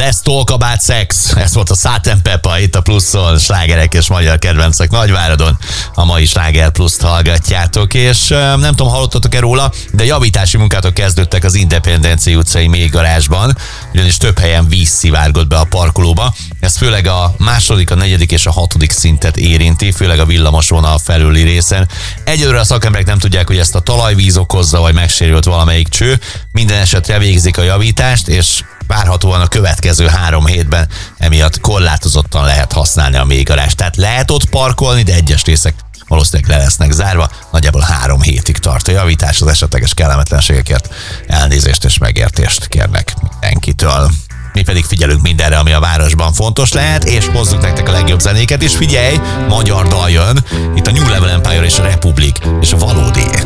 Let's Talk About Sex. Ez volt a Salt & Pepper itt a Pluszon, slágerek és magyar kedvencek Nagyváradon. A mai Sláger Pluszt hallgatjátok, és nem tudom, hallottatok-e róla, de javítási munkátok kezdődtek az Independencia utcai mélygarázsban, ugyanis több helyen víz szivárgott be a parkolóba. Ez főleg a második, a negyedik és a hatodik szintet érinti, főleg a villamosvonal felüli részen. Egyelőre a szakemberek nem tudják, hogy ezt a talajvíz okozza, vagy megsérült valamelyik cső. Minden esetre végzik a javítást, és várhatóan a következő 3 hétben emiatt korlátozottan lehet használni a mélygarást. Tehát lehet ott parkolni, de egyes részek valószínűleg le lesznek zárva. Nagyjából 3 hétig tart a javítás, az esetleges kellemetlenségekért elnézést és megértést kérnek mindenkitől. Mi pedig figyelünk mindenre, ami a városban fontos lehet, és hozzuk nektek a legjobb zenéket is. Figyelj, magyar dal jön, itt a New Level Empire és a Republic, és a Valódi.